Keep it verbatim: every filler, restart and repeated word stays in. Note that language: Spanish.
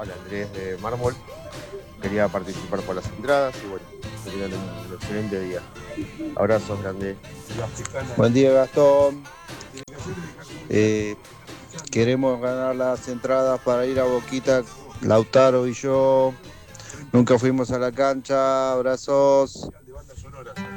Hola, Andrés de Mármol. Quería participar por las entradas y bueno, que tengan un excelente día. Abrazos grandes. Buen día, Gastón. Eh, queremos ganar las entradas para ir a Boquita, Lautaro y yo. Nunca fuimos a la cancha. Abrazos.